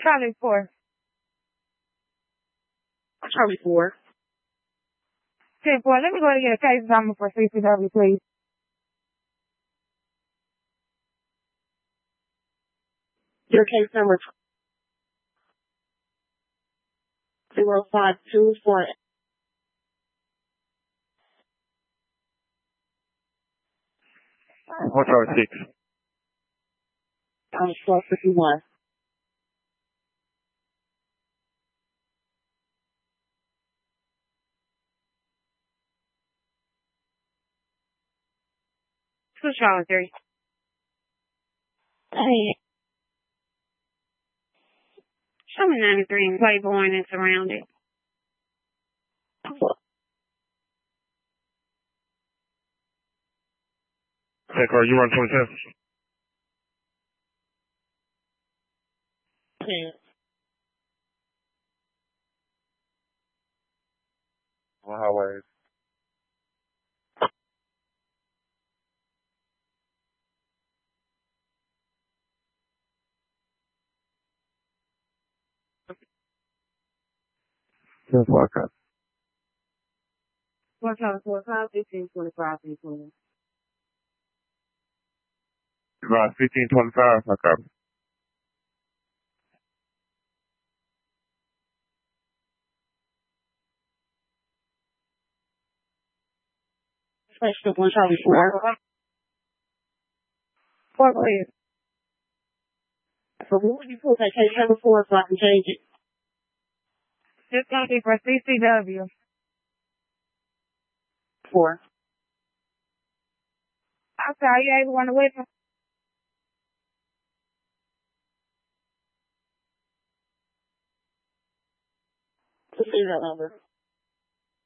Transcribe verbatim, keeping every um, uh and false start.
Charlie four. Charlie four. ten four. Let me go ahead and get a case number for C C W, please. Your case number zero five two four. Hotel six. Um, twelve fifty one. Two Charlie three. Hey. Show me ninety-three in Playboy and surrounded. Hey, car, you run twenty-seven? Okay. On highways. Just walk up. One Charlie four, five, fifteen, twenty-five, twenty. Right, fifteen twenty-five, okay. Special one Charlie four. Four, please. So what would you put that case number four so I can change it? This gonna be for C C W. Four. I'm sorry, you able to run with me? To see that number.